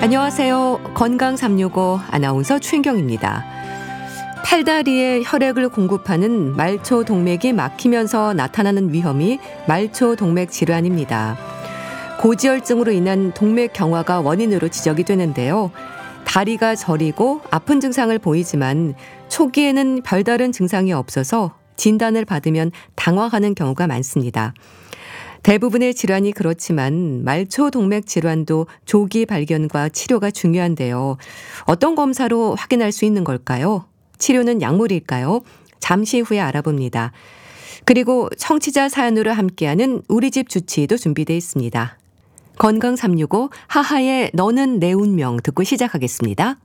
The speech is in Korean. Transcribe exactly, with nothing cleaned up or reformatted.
안녕하세요. 건강 삼육오 아나운서 최인경입니다. 팔다리에 혈액을 공급하는 말초 동맥이 막히면서 나타나는 위험이 말초 동맥 질환입니다. 고지혈증으로 인한 동맥 경화가 원인으로 지적이 되는데요. 다리가 저리고 아픈 증상을 보이지만 초기에는 별다른 증상이 없어서 진단을 받으면 당황하는 경우가 많습니다. 대부분의 질환이 그렇지만 말초 동맥 질환도 조기 발견과 치료가 중요한데요. 어떤 검사로 확인할 수 있는 걸까요? 치료는 약물일까요? 잠시 후에 알아봅니다. 그리고 청취자 사연으로 함께하는 우리 집 주치의도 준비되어 있습니다. 건강 삼육오 하하의 너는 내 운명 듣고 시작하겠습니다.